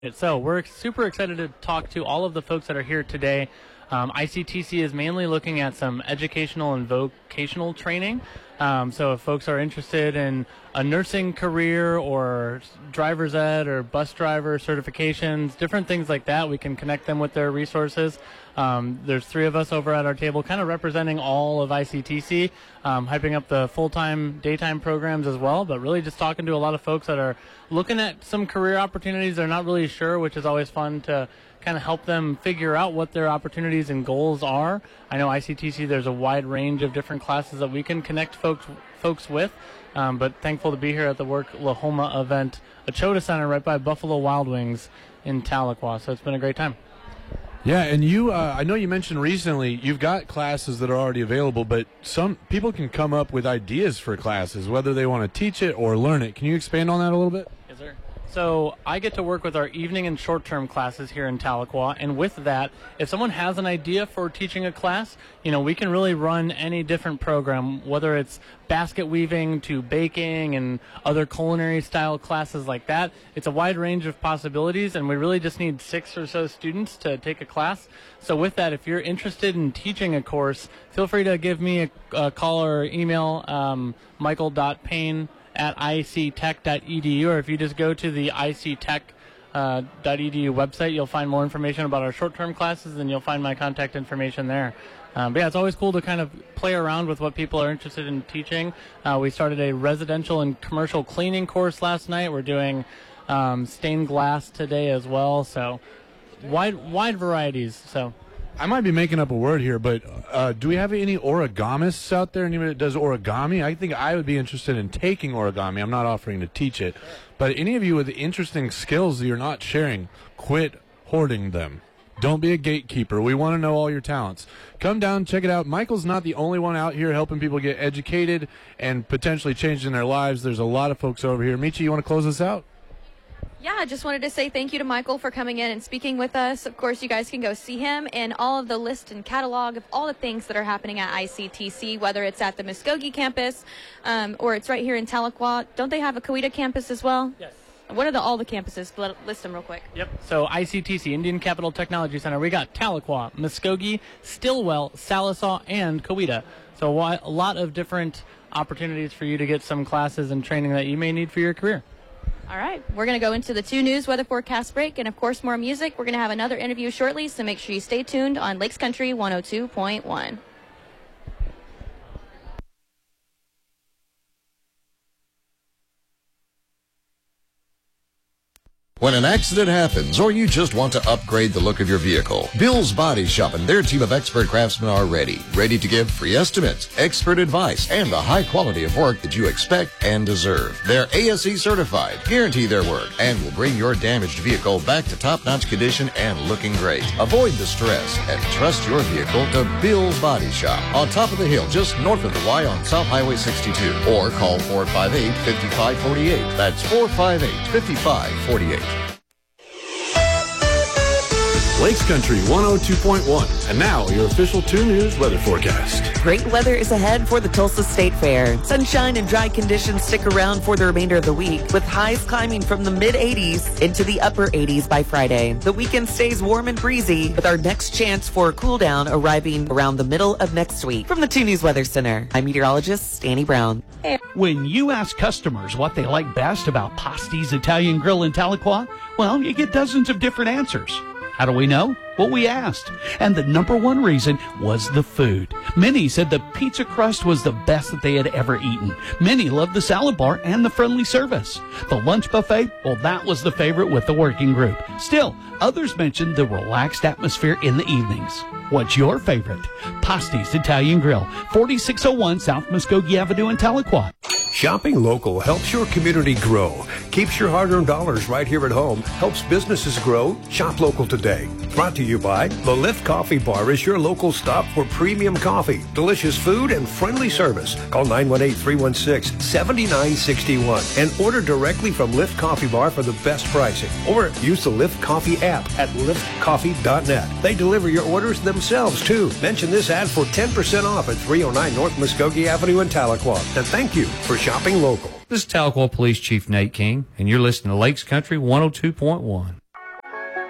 So we're super excited to talk to all of the folks that are here today. ICTC is mainly looking at some educational and vocational training. So if folks are interested in a nursing career or driver's ed or bus driver certifications, different things like that, we can connect them with their resources. There's three of us over at our table kind of representing all of ICTC, hyping up the full-time, daytime programs as well, but really just talking to a lot of folks that are looking at some career opportunities they're not really sure, which is always fun to kind of help them figure out what their opportunities and goals are. I know ICTC, there's a wide range of different classes that we can connect folks with, but thankful to be here at the Work-Lahoma event, Ochota Center right by Buffalo Wild Wings in Tahlequah. So it's been a great time. Yeah, and you, I know you mentioned recently you've got classes that are already available, but some people can come up with ideas for classes, whether they want to teach it or learn it. Can you expand on that a little bit? Yes, sir. So I get to work with our evening and short-term classes here in Tahlequah, and with that, if someone has an idea for teaching a class, we can really run any different program, whether it's basket weaving to baking and other culinary style classes like that. It's a wide range of possibilities, and we really just need 6 or so students to take a class. So with that, if you're interested in teaching a course, feel free to give me a call or email, michael.payne@ictech.edu, or if you just go to the ictech.edu website, you'll find more information about our short-term classes, and you'll find my contact information there. But yeah, it's always cool to kind of play around with what people are interested in teaching. We started a residential and commercial cleaning course last night. We're doing stained glass today as well, so wide varieties. So I might be making up a word here, but do we have any origamists out there? Anyone that does origami? I think I would be interested in taking origami. I'm not offering to teach it. But any of you with interesting skills that you're not sharing, quit hoarding them. Don't be a gatekeeper. We want to know all your talents. Come down, check it out. Michael's not the only one out here helping people get educated and potentially changing their lives. There's a lot of folks over here. Michi, you want to close us out? Yeah, I just wanted to say thank you to Michael for coming in and speaking with us. Of course, you guys can go see him and all of the list and catalog of all the things that are happening at ICTC, whether it's at the Muskogee campus or it's right here in Tahlequah. Don't they have a Coweta campus as well? Yes. What are all the campuses? List them real quick. Yep. So ICTC, Indian Capital Technology Center, we got Tahlequah, Muskogee, Stillwell, Sallisaw, and Coweta. So a lot of different opportunities for you to get some classes and training that you may need for your career. All right. We're going to go into the 2 News weather forecast break and, of course, more music. We're going to have another interview shortly, so make sure you stay tuned on Lakes Country 102.1. When an accident happens, or you just want to upgrade the look of your vehicle, Bill's Body Shop and their team of expert craftsmen are ready to give free estimates, expert advice, and the high quality of work that you expect and deserve. They're ASE certified, guarantee their work, and will bring your damaged vehicle back to top-notch condition and looking great. Avoid the stress and trust your vehicle to Bill's Body Shop on top of the hill just north of the Y on South Highway 62, or call 458-5548. That's 458-5548. Lakes Country 102.1. And now, your official 2 News weather forecast. Great weather is ahead for the Tulsa State Fair. Sunshine and dry conditions stick around for the remainder of the week, with highs climbing from the mid-80s into the upper 80s by Friday. The weekend stays warm and breezy, with our next chance for a cool down arriving around the middle of next week. From the 2 News Weather Center, I'm meteorologist Danny Brown. When you ask customers what they like best about Pasti's Italian Grill in Tahlequah, well, you get dozens of different answers. How do we know? Well, we asked. And the number one reason was the food. Many said the pizza crust was the best that they had ever eaten. Many loved the salad bar and the friendly service. The lunch buffet, well, that was the favorite with the working group. Still, others mentioned the relaxed atmosphere in the evenings. What's your favorite? Pasti's Italian Grill, 4601 South Muskogee Avenue in Tahlequah. Shopping local helps your community grow, keeps your hard-earned dollars right here at home, helps businesses grow. Shop local today. Brought to you by The Lift Coffee Bar is your local stop for premium coffee, delicious food, and friendly service. Call 918-316-7961 and order directly from Lift Coffee Bar for the best pricing. Or use the Lift Coffee app at liftcoffee.net. They deliver your orders themselves, too. Mention this ad for 10% off at 309 North Muskogee Avenue in Tahlequah. And thank you for shopping local. This is Tahlequah Police Chief Nate King, and you're listening to Lakes Country 102.1.